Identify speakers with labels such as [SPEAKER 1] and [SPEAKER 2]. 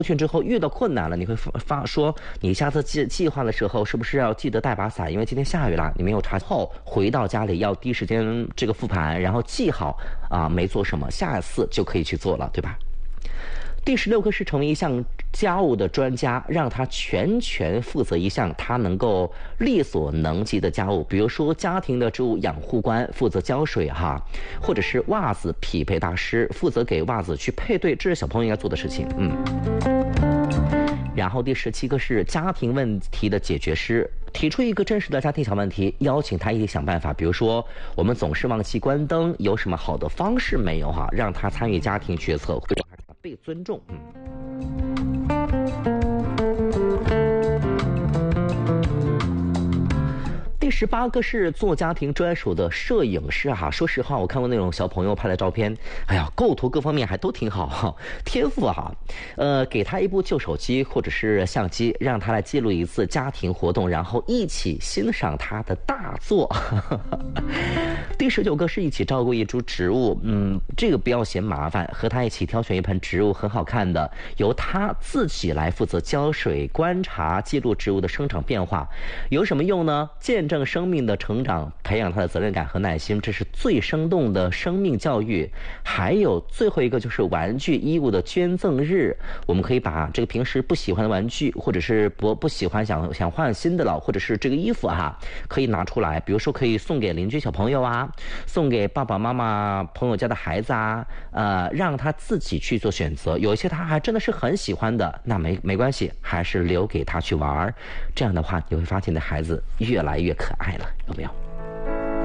[SPEAKER 1] 训之后遇到困难了，你会说你下次计划的时候是不是要记得带把伞？因为今天下雨了，你没有查后回到家里要第一时间这个复盘，然后记好没做什么，下一次就可以去做了，对吧？第16个是成为一项家务的专家，让他全权负责一项他能够力所能及的家务，比如说家庭的植物养护官负责浇水或者是袜子匹配大师负责给袜子去配对，这是小朋友应该做的事情。然后第17个是家庭问题的解决师，提出一个真实的家庭小问题，邀请他一起想办法。比如说我们总是忘记关灯，有什么好的方式没有让他参与家庭决策，会让他被尊重。第18个是做家庭专属的摄影师说实话，我看过那种小朋友拍的照片，哎呀，构图各方面还都挺好天赋给他一部旧手机或者是相机，让他来记录一次家庭活动，然后一起欣赏他的大作。第19个是一起照顾一株植物，这个不要嫌麻烦，和他一起挑选一盆植物很好看的，由他自己来负责浇水、观察、记录植物的生长变化。有什么用呢？见证生命的成长，培养他的责任感和耐心，这是最生动的生命教育。还有最后一个就是玩具衣物的捐赠日，我们可以把这个平时不喜欢的玩具，或者是不喜欢想换新的了，或者是这个衣服可以拿出来，比如说可以送给邻居小朋友送给爸爸妈妈朋友家的孩子让他自己去做选择。有一些他还真的是很喜欢的，那没关系，还是留给他去玩。这样的话你会发现你的孩子越来越可爱了，有没有？